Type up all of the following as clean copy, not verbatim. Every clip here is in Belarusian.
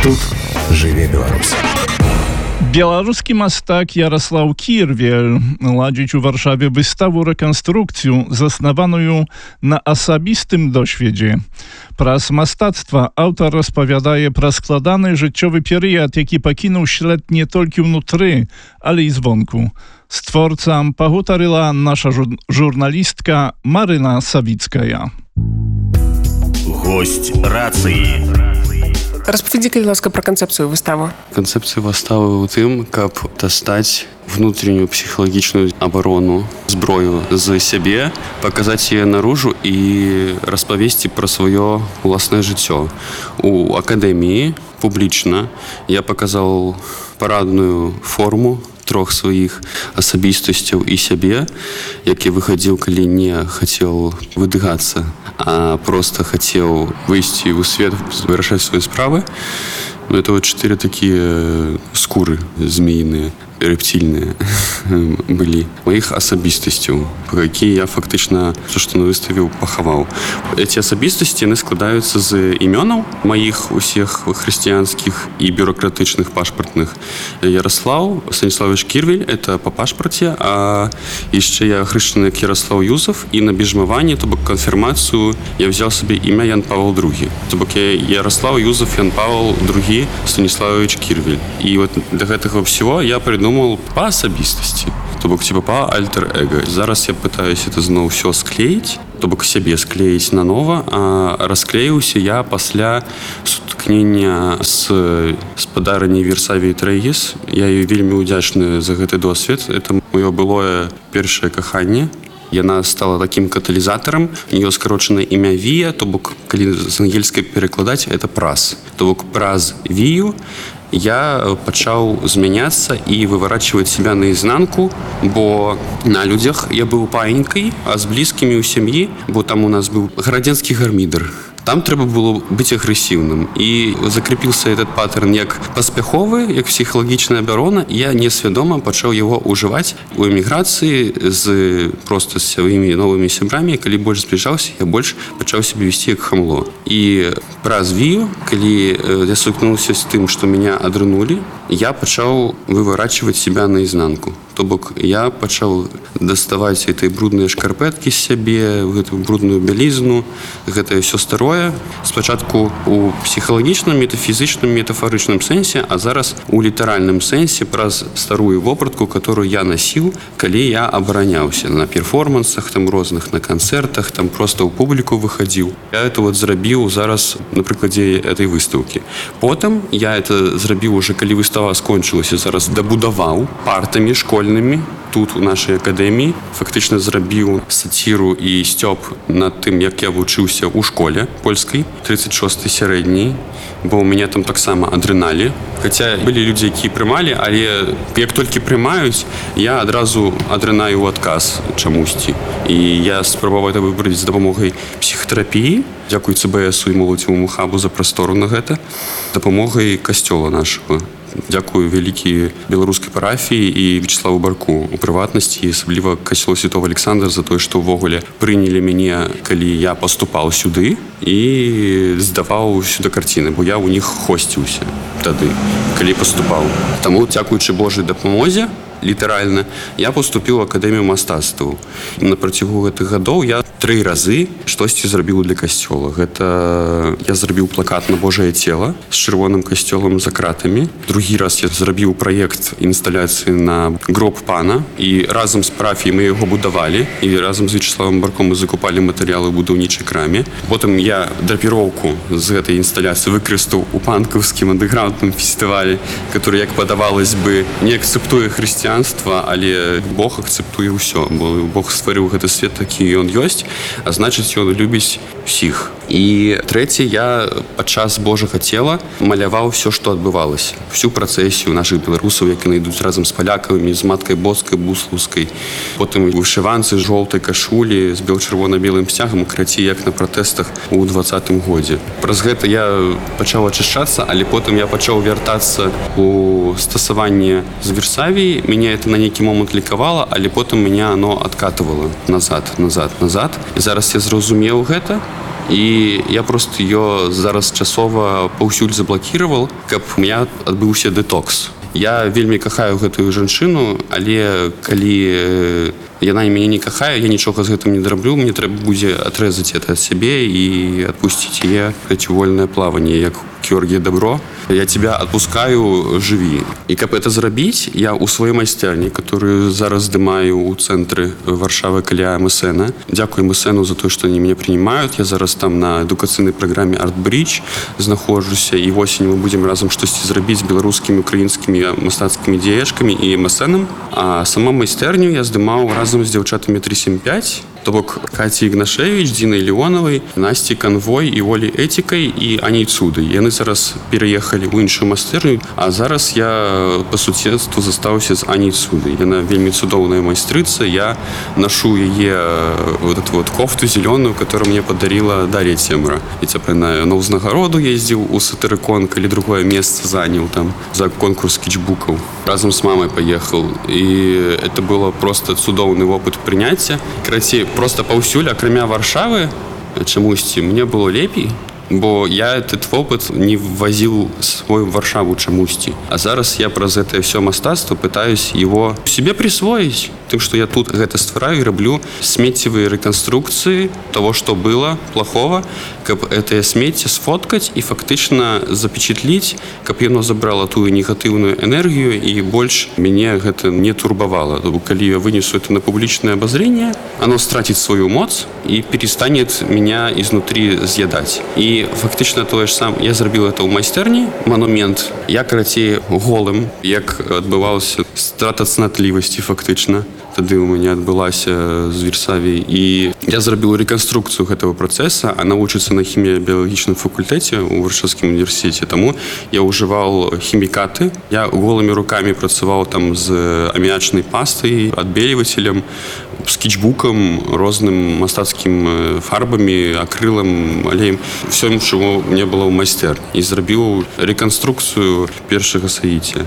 Тут жыве Беларусь. Беларускі мастак Ярослаў Кірвель ладзіць у Варшаве выставу рэканструкцыю, заснаваную на асабістым досведзе. Праз мастацтва аўтар распавядае пра складаны жыццёвы перыяд, які пакінуў след не толькі ўнутры, але і звонку. З творцам пагутарыла наша журналістка Марына Савіцкая. Гость рацыі. Распавядзі, калі ласка, пра канцэпцыю выставы. Канцэпцыя выставы ў тым, каб дастаць внутреннюю псіхалагічную абарону, зброю з сябе, паказаць яе наружу і распавесці пра сваё уласнае жыццё. У акадэміі публічна я паказаў парадную форму трох сваіх асабістасцяў і сябе, які выхадзіў, калі не хацеў выдыгацца, а просто хацеў выйсці ў свет, вырашаць свае справы. Это вот 4 такія скуры змеіныя, рэптильныя былі моих асабістасцяў, якія я фактычна то, што на выставе пахаваў. Эти асабістасці яны складаюцца з імёнаў маіх усіх хрысціянскіх і бюрократычных пашпартных. Ярослаў Станіславович Кірвель, это по пашпарце, а яшчэ я хрышчаны як Ярослаў Юзеф, і на бежмаванне, то бок канфірмацыю, я взял сабе імя Ян Павел II. То бок я Ярослаў Юзеф Ян Павел II Станіславович Кірвель. І вот для гэтага всего я придумал по асабістасці, то бок типа по альтер-эго. Зараз я пытаюсь это зноў все склеіць, то бок сябе склеіць нанова, а расклеіўся я пасля сутыкнення з спадарняй Версавіі Трэгіс. Я ёй вельмі ўдзячны за гэты досвед. Это маё былое першае каханне. Яна стала таким каталізатарам. Ее скарочанае імя Вія, то бок, калі з ангельскай перакладаць, это праз. То бок праз Вію я пачаў змяняцца і выварачваць себя наизнанку, бо на людзях я быў паенькай, а з блізкімі ў сям'і, бо там у нас быў гарадзенскі гармідар. Там трэба было быць агрэсіўным. І закрепіўся этот паттерн як паспяховы, як псіхалагічная абарона. Я несвядома пачаў яго ўжываць у эміграцыі просто з сваімі новымі сябрамі. Калі больш збліжаўся, я больш пачаў сябе весці як хамло. І праз Вію, калі я сутыкнуўся з тым, што мяне адрынулі, я пачаў выварачваць себя наизнанку. То бок я пачаў даставаць этой брудныя шкарпэткі з сябе, гэтую брудную бялізну, гэтае ўсё старое. Спачатку у псіхалагічным, метафізічным, метафарычным сэнсе, а зараз у літаральным сэнсе праз старую вопратку, которую я насіў, калі я абараняўся на перформансах там розных, на канцэртах, там просто ў публіку выхадзіў. Я это вот зрабіў зараз на прыкладзе этой выставкі. Потым я это зрабіў уже, калі выстава скончылася, зараз дабудаваў партамі школьнымі тут у нашай акадэміі. Фактычна зрабіў саціру і сцёб над тым, як я вучыўся ў школе польскай, 36-й сярэдняй, бо ў мяне там таксама адрыналі. Хаця былі людзі, якія прымалі, але як толькі прымаюць, я адразу адрынаю ў адказ чамусьці. І я спрабаваў это выбраць з дапамогай псіхатэрапіі, дзякуй ЦБСу і моладзеваму хабу за прастору на гэта, дапамогай касцёла нашага. Дзякую вялікі беларускай парафіі і Вячеславу Барку у прыватнасці, асабліва касцёлу Святого Александра за тое, што ўвогуле прынялі мяне, калі я паступаў сюды і здаваў сюды карціны, бо я ў них хосціўся тады, калі паступаў. Таму, дзякуючы Божай дапамозе, літаральна, я паступіў у акадэмію мастацтваў. На працягу гэтых гадоў я 3 разы штосьці зрабіў для касцёла. Гэта я зрабіў плакат на Божае цела з чырвоным касцёлам за кратамі. Другі раз я зрабіў праект інсталяцыі на гроб пана, і разам з парафіяй мы яго будавалі, і разам з Вячеславом Барком мы закупалі матэрыялы ў будаўнічай краме. Потым я драпіроўку з гэтай інсталяцыі выкарыстаў у панкаўскім андэграўндным фестывалі, который, як падавалось бы, не акцэптуе хрысціянства, але Бог акцэптуе ўсё, бо Бог стварыў гэты свет такі, ён ёсць, а значыць, ён любіць усіх. І трэце, я падчас Божага цела маляваў все, што адбывалася. Всю працэсію нашых беларусаў, які найдуць разам з палякамі, з маткай боскай, буслаўскай. Потым вышыванцы, жоўтай кашулі, з бел-чырвона-белым сцягам, крацей, як на пратэстах у 20-м годзе. Праз гэта я пачаў ачышчацца, але потым я пачаў вяртацца у стасаванне з Версавіі. Мяне это на нейкі момант лікавала, але потым мяне оно адкатывала назад. І зараз я зразумеў гэта, і я просто ее зараз часова паўсюль заблакировал, каб у меня адбыўся детокс. Я вельмі кахаю гэтую жанчыну, але калі яна мяне не кахае, я нічога з гэтым не дараблю, мне трэба будзе адрэзаць это ад сябе і адпусціць яе ў вольнае плаванне, як Георгий Добро. Я тебя отпускаю, живи. И каб это зрабіць, я у сваёй майстэрні, которую зараз здымаю у цэнтры Варшавы каля МСН. Дзякую МСНу за то, что они меня принимают. Я зараз там на адукацыйнай праграме Art Bridge знаходжуся, і восень мы будем разам штосьці зрабіць з беларускімі, украінскімі мастацкімі дзеячкамі і МСНам. А сама майстэрню я здымаў разам з дзяўчатамі 375. То бок Каці Ігнашевіч, Дзінай Леонавай, Насці Канвой і Олі Этікай і Ані Цудай. Яны зараз пераехалі ў іншую майстэрню, а зараз я па суседству застаўся з Ані Цудай. Яна вельмі цудоўная майстрыца. Я ношу яе вот эту вот кофту зеленую, которую мне подарила Дар'я Цемра. І цяпер на ўзнагароду ездзіў у Сатырыкон, калі другое месца заняў там за конкурс скетчбукаў. Разом с мамой поехал. И это было просто цудоўны опыт прыняцця. Карацей, просто паўсюль, акрамя Варшавы, чамусьці мне было лепей, бо я этот опыт не ввозил свой в Варшаву чамусьці. А зараз я праз это все мастацтва пытаюсь его себе присвоить. Тым, что я тут гэта ствараю и раблю смеццевые реконструкции того, что было плохого, каб это смецце сфоткать и фактично запечатлить, каб яно забрало тую негативную энергию и больше меня это не турбовало. Калі я вынесу это на публичное обозрение, оно стратит свою моц и перестанет меня изнутри съедать. И фактично то же самое. Я зрабіў это ў майстэрні, монумент. Я, карацей, голым, як адбывалася страта цнатлівасці фактычна. Тады у меня адбылася з Версавій. І я зрабіў рэканструкцыю гэтага працэса, а навучыцца на хімія-біялагічным факультэце ў Варшавскім універсітэце. Таму я ўжываў хімікаты. Я голымі рукамі працаваў там з аміячнай пастай, адбелівацелем, скетчбукам, розным мастацкім фарбамі, акрылам, алеем. Все, чего не было ў майстэрні. І зрабіў рэканструкцыю першага саіця.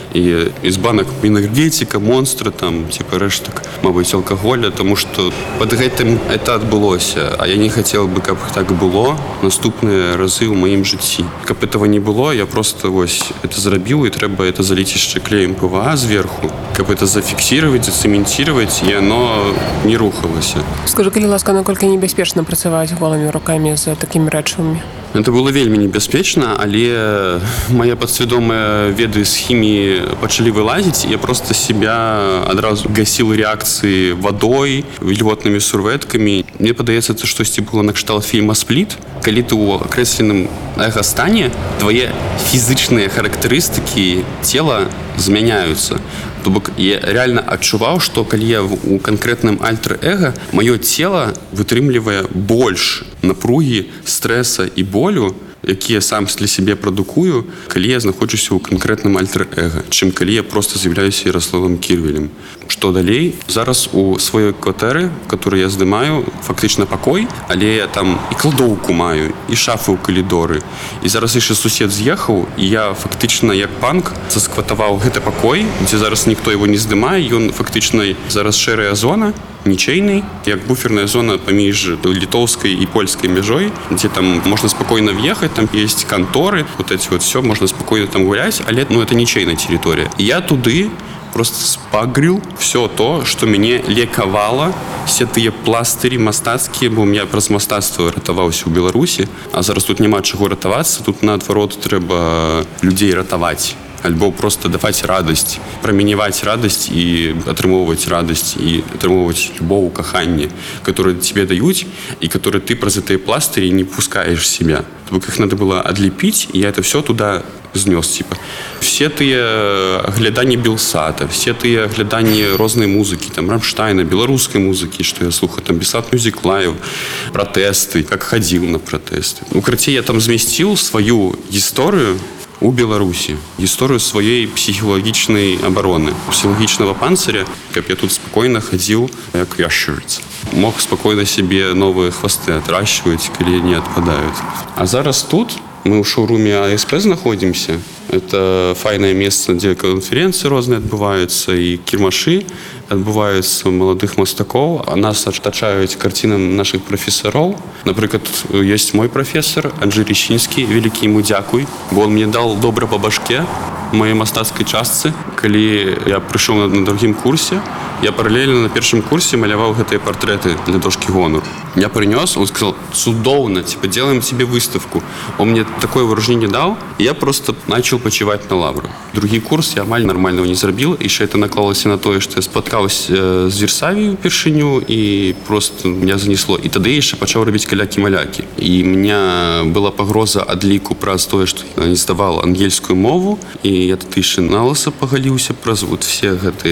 І з банак энергетика, монстры, там, типа рэштак, мабыць, алкаголя, тому что под гэтым это адбылося. А я не хотел бы, каб так было наступныя разы ў маім жыцці. Каб этого не было, я просто вось это зрабіў, і трэба это заліць яшчэ клеем ПВА зверху, каб это зафіксировать, зацементировать, і оно не рухалася. Скажи, калі ласка, наколькі небяспечна працаваць голымі рукамі з такімі рэчывамі? Это было вельмі небяспечна, але моя падсвядомая веды з хіміі пачалі вылазіць, я просто себя адразу гасіл рэакцыі вадой, вільготнымі сурветкамі. Мне падаецца, это штосьці было накшталт фільма «Спліт». Калі ты ў акрэсленым эга-стане, твае фізычныя характарыстыкі цела змяняюцца. То бок я реально адчуваў, што калі я у канкрэтным альтер-эга, маё цела вытрымлівае больш напругі, стрэса і болю, якія сам для сябе прадукую, калі я знаходжуся ў канкрэтным альтер-эга, чым калі я просто з'яўляюся Ярославам Кірвелем. Што далей? Зараз у сваёй кватэры, которую я здымаю, фактычна пакой, але я там і кладоўку маю, і шафы ў калідоры. І зараз яшчэ сусед з'ехаў, і я фактычна як панк заскватаваў гэты пакой, дзе зараз ніхто его не здымае, ён фактычна зараз шэрая зона, нічейный, як буферная зона паміж літоўскай і польскай мяжой, дзе там можна спокойно въехать, там есть конторы, вот эти вот все, можно спокойно там гулять, але это ничейная территория. И я туды просто спагрил все то, что мяне лекавала, все тыя пластыри мастацкія, бо у меня праз мастацтва ратаваўся ў Беларусі, а зараз тут няма чаго ратавацца, тут наадварот трэба людзей ратаваць. Альбо просто даваць радасць, прамяняваць радасць і атрымоўваць радасць і атрымоўваць любоў, каханне, которые тебе даюць і которые ты праз гэтыя пластыри не пускаешь себя. То бок их надо было отлепить, и я это все туда знёс, типа. Все тыя агляданні Белсата, все тыя агляданні рознай музыкі, там Рамштайна, беларускай музыкі, што я слухаю, там Белсат Music Live, пратэсты, как хадзіў на пратэсты. У карацей я там змясціў сваю гісторыю у Беларусі, гісторыю сваёй псіхалагічнай абароны, псіхалагічнага панцыря, каб я тут спакойна хадзіў як яшчарыца. Мог спакойна себе новыя хвасты атращваць, калі не адпадаюць. А зараз тут Мы в шоуруме АСП находимся. Это файное место, где конференции разные отбываются, и кірмашы адбываюцца маладых мастакоў. Нас атачаюць картины наших профессоров. Например, есть мой профессор Анджей Рещинский, великий ему дякуй, бо он мне дал добра по башке в моей мастацкай частцы. Калі я пришел на другим курсе, я параллельно на первом курсе малявал гэтыя портреты для дошки гонор. Я принес, он сказал: цудоўно, типа, делаем тебе выставку. Он мне такое выражение дал, и я просто начал почивать на лавру. Другий курс я амаль нормального не зрабіл, еще это наклалося на то, что я споткался с Версавией упершыню, и просто меня занесло. И тогда я еще почал робить каляки-маляки. И у меня была погроза адліку про то, что я не сдавал ангельскую мову, и я тогда еще на лысо погалился про вот все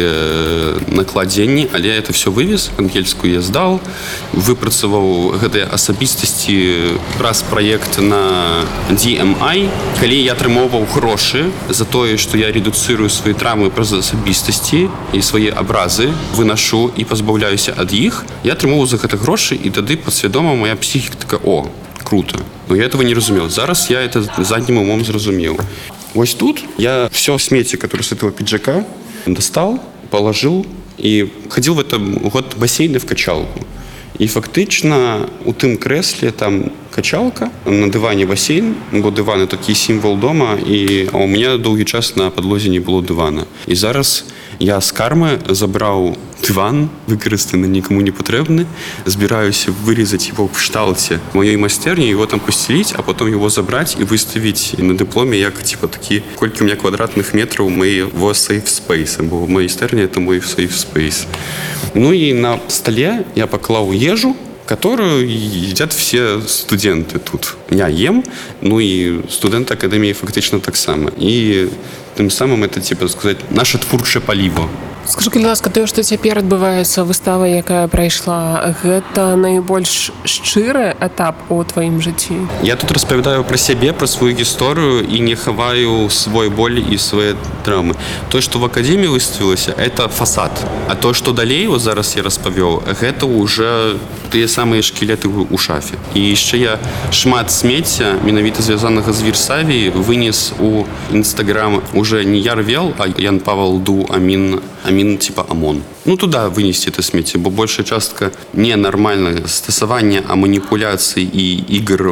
гэтые накладенні, але я это все вывез, ангельскую я сдал, выпрацаваў гэтыя асабістасці праз праект на DMI, калі я атрымоўваў грошы за тое, што я редуцырую свае травмы праз асабістасці і свае абразы вынашу і пазбаўляюся ад іх, я атрымоўваў за гэта грошы, і тады падсвядома моя псіхіка такая: о, круто. Но я этого не разумел. Зараз я это заднім умом зразумеў. Вот тут я все смеси, которое с этого пиджака, достал, положил и ходил в этом год бассейне в качалку. І фактично у тим креслі там качалка, на дивані басейн, бо диван – такий символ дома, а у мене довгий час на підлозі не було дивана. І зараз я з карми забрав диван, використаний, нікому не потрібний, збираюся вирізати його в шталці моєї майстерні, його там постелити, а потім його забрати і виставити на дипломі як типу такі, скільки у мене квадратних метрів моєго safe space, бо майстерня – це мой safe space. Ну и на столе я поклал ежу, которую едят все студенты тут. Я ем, ну и студенты академии фактично так само. И тем самым это, типа сказать, наше творче паліво. Скажи, калі ласка, тое, што цяпер адбываецца выстава, якая прайшла, гэта найбольш шчыры этап у тваім жыцці? Я тут распавядаю пра сябе, пра сваю гісторыю і не хаваю свой боль і свае драмы. То, што в акадэміі выставілася, это фасад. А то, што далей, вот зараз я распавёў, гэта ўжо тыя самыя шкілеты ў шафе. І яшчэ я шмат смецця, менавіта звязанага з Версавіяй, вынес у Інстаграм уже не Ярвел, а Ян Павел Ду Амін типа ОМОН. Ну, туда вынести это сміття, бо большая частка ненормального стасавання, а маніпуляцій і ігор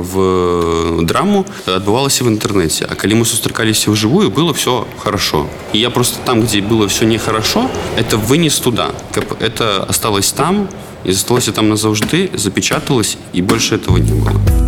в драму адбывалася в интернете. А калі мы сустракаліся вживую, было все хорошо. И я просто там, где было все нехорошо, это вынес туда, каб это осталось там, и осталось там назавжды, запечаталось, и больше этого не было.